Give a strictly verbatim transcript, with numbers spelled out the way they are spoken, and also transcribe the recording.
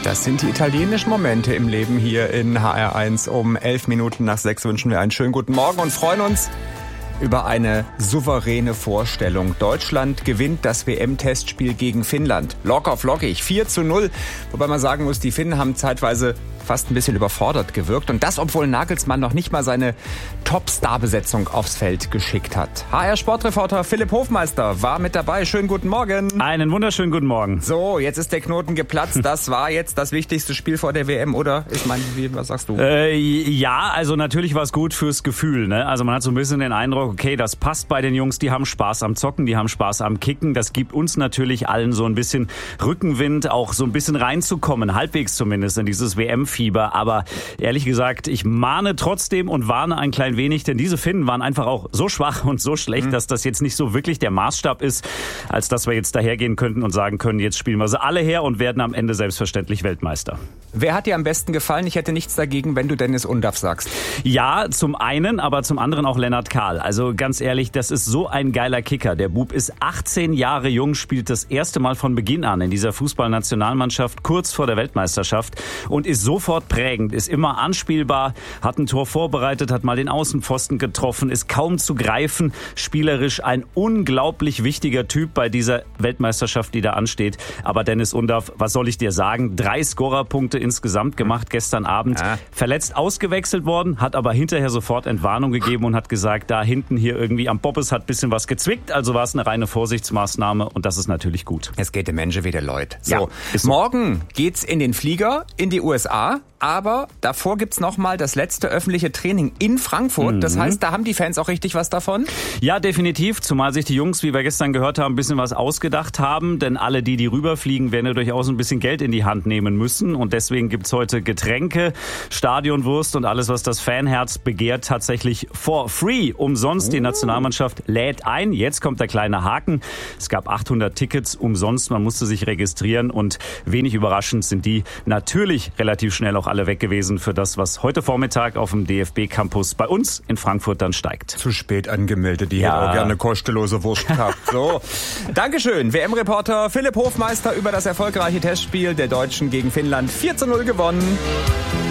Das sind die italienischen Momente im Leben hier in H R eins. Um elf Minuten nach sechs wünschen wir einen schönen guten Morgen und freuen uns über eine souveräne Vorstellung. Deutschland gewinnt das W M-Testspiel gegen Finnland. Locker flockig, vier zu null. Wobei man sagen muss, die Finnen haben zeitweise fast ein bisschen überfordert gewirkt. Und das, obwohl Nagelsmann noch nicht mal seine Top-Star-Besetzung aufs Feld geschickt hat. H R-Sportreporter Philipp Hofmeister war mit dabei. Schönen guten Morgen. Einen wunderschönen guten Morgen. So, jetzt ist der Knoten geplatzt. Das war jetzt das wichtigste Spiel vor der W M, oder? Ich meine, wie, was sagst du? Äh, ja, also natürlich war es gut fürs Gefühl. Ne? Also man hat so ein bisschen den Eindruck, okay, das passt bei den Jungs. Die haben Spaß am Zocken, die haben Spaß am Kicken. Das gibt uns natürlich allen so ein bisschen Rückenwind, auch so ein bisschen reinzukommen, halbwegs zumindest in dieses W M-Fieber. Aber ehrlich gesagt, ich mahne trotzdem und warne ein klein wenig, denn diese Finnen waren einfach auch so schwach und so schlecht, mhm. dass das jetzt nicht so wirklich der Maßstab ist, als dass wir jetzt dahergehen könnten und sagen können, jetzt spielen wir sie alle her und werden am Ende selbstverständlich Weltmeister. Wer hat dir am besten gefallen? Ich hätte nichts dagegen, wenn du Dennis Undaff sagst. Ja, zum einen, aber zum anderen auch Lennart Kahl. Also ganz ehrlich, das ist so ein geiler Kicker. Der Bub ist achtzehn Jahre jung, spielt das erste Mal von Beginn an in dieser Fußballnationalmannschaft kurz vor der Weltmeisterschaft und ist sofort prägend, ist immer anspielbar, hat ein Tor vorbereitet, hat mal den Außenpfosten getroffen, ist kaum zu greifen, spielerisch ein unglaublich wichtiger Typ bei dieser Weltmeisterschaft, die da ansteht. Aber Dennis Undaff, was soll ich dir sagen? Drei Scorerpunkte insgesamt gemacht gestern Abend. Ja. Verletzt ausgewechselt worden, hat aber hinterher sofort Entwarnung gegeben und hat gesagt, da hinten hier irgendwie am Bobbes hat ein bisschen was gezwickt. Also war es eine reine Vorsichtsmaßnahme und das ist natürlich gut. Es geht dem Menschen wie der Leute. So, ja, so. Morgen geht's in den Flieger in die U S A. Aber davor gibt's noch mal das letzte öffentliche Training in Frankfurt. Mhm. Das heißt, da haben die Fans auch richtig was davon? Ja, definitiv. Zumal sich die Jungs, wie wir gestern gehört haben, ein bisschen was ausgedacht haben. Denn alle, die die rüberfliegen, werden ja durchaus ein bisschen Geld in die Hand nehmen müssen. Und deswegen gibt's heute Getränke, Stadionwurst und alles, was das Fanherz begehrt, tatsächlich for free. Umsonst. Oh. Die Nationalmannschaft lädt ein. Jetzt kommt der kleine Haken. Es gab achthundert Tickets umsonst. Man musste sich registrieren. Und wenig überraschend sind die natürlich relativ schnell auch alle weg gewesen für das, was heute Vormittag auf dem D F B-Campus bei uns in Frankfurt dann steigt. Zu spät angemeldet, die ja. hätte auch gerne kostenlose Wurst gehabt. So. Dankeschön, W M-Reporter Philipp Hofmeister über das erfolgreiche Testspiel der Deutschen gegen Finnland. vier zu null gewonnen.